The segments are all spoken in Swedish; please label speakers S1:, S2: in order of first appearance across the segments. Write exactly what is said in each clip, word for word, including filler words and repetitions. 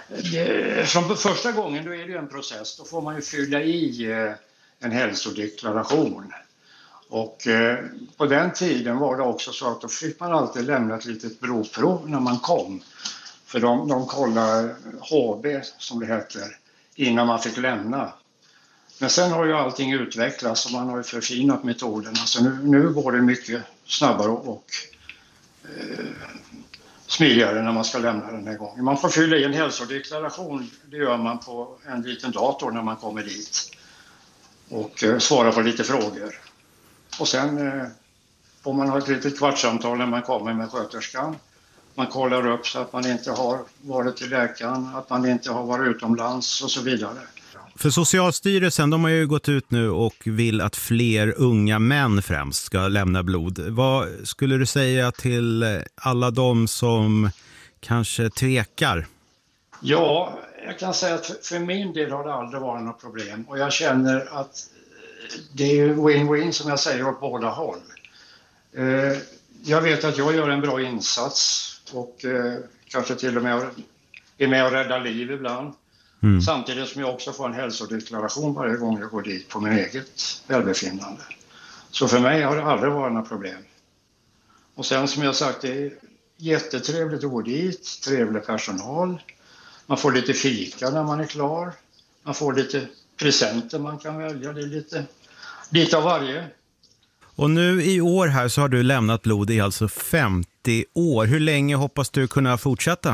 S1: det, från första gången då är det en process. Då får man ju fylla i eh, en hälsodeklaration. Och eh, på den tiden var det också så att då fick man alltid lämna ett litet blodprov när man kom. För de, de kollar H B som det heter innan man fick lämna. Men sen har ju allting utvecklats och man har ju förfinat metoderna. Så nu, nu går det mycket snabbare och eh, smidigare när man ska lämna den här gången. Man får fylla i en hälsodeklaration, det gör man på en liten dator när man kommer dit. Och eh, svara på lite frågor. Och sen eh, får man ha ett litet kvartssamtal när man kommer med sköterskan. Man kollar upp så att man inte har varit till läkaren, att man inte har varit utomlands och så vidare.
S2: För Socialstyrelsen, de har ju gått ut nu och vill att fler unga män främst ska lämna blod. Vad skulle du säga till alla de som kanske tvekar?
S1: Ja, jag kan säga att för min del har det aldrig varit något problem. Och jag känner att det är win-win som jag säger åt båda håll. Jag vet att jag gör en bra insats och kanske till och med är med och räddar liv ibland. Mm. Samtidigt som jag också får en hälsodeklaration varje gång jag går dit på min eget välbefinnande. Så för mig har det aldrig varit några problem. Och sen som jag sagt, det är jättetrevligt att gå dit, trevlig personal. Man får lite fika när man är klar. Man får lite presenter man kan välja, det är lite, lite av varje.
S2: Och nu i år här så har du lämnat blod i alltså femtio år. Hur länge hoppas du kunna fortsätta?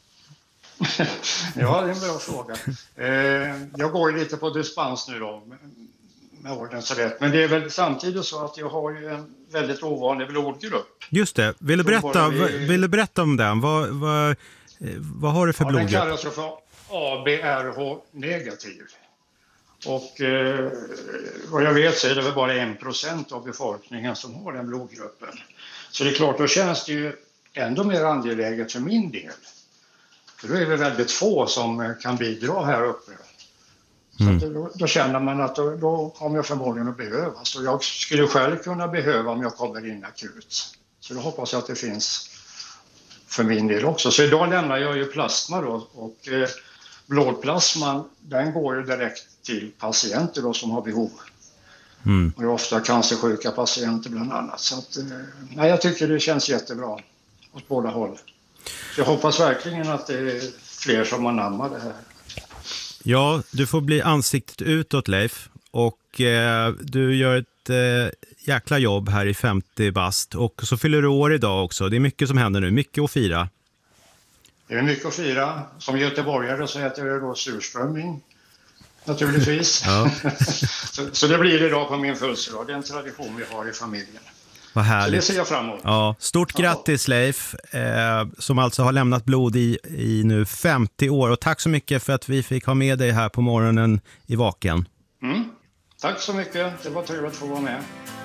S1: Ja, det är en bra fråga. Jag går lite på dispens nu då med ordens rätt. Men det är väl samtidigt så att jag har ju en väldigt ovanlig blodgrupp.
S2: Just det. Vill du berätta, vi... vill du berätta om den? Vad, vad, vad har du för ja, blodgrupp?
S1: Den kallas för A B R H negativ. Och eh, vad jag vet så är det väl bara en procent av befolkningen som har den blodgruppen. Så det är klart, då känns det ju ändå mer angeläget för min del. För då är det väldigt få som kan bidra här uppe. Mm. Så då, då känner man att då, då kommer jag förmodligen att behövas. Och jag skulle själv kunna behöva om jag kommer in akut. Så då hoppas jag att det finns för min del också. Så idag lämnar jag ju plasma då. Och eh, blodplasman, den går ju direkt till patienter då som har behov. Mm. Och det är ofta cancersjuka patienter bland annat. Så att, eh, nej, jag tycker det känns jättebra åt båda håll. Jag hoppas verkligen att det är fler som anammar det här.
S2: Ja, du får bli ansiktet utåt, Leif. Och eh, du gör ett eh, jäkla jobb här i femtio bast. Och så fyller du år idag också. Det är mycket som händer nu, mycket att fira.
S1: Det är mycket att fira. Som göteborgare så heter det då surströmming. Naturligtvis. Ja. så, så det blir idag på min födelsedag. Det är en tradition vi har i familjen.
S2: Vad härligt.
S1: Så det ser jag fram emot.
S2: Ja, stort grattis Leif, eh, som alltså har lämnat blod i, i nu femtio år. Och tack så mycket för att vi fick ha med dig här på morgonen i Vaken.
S1: Mm. Tack så mycket, det var trevligt att få vara med.